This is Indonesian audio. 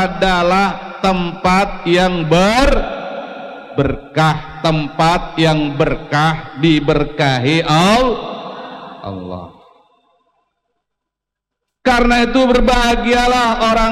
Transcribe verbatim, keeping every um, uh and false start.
adalah tempat yang ber berkah, tempat yang berkah, diberkahi Allah. Karena itu berbahagialah orang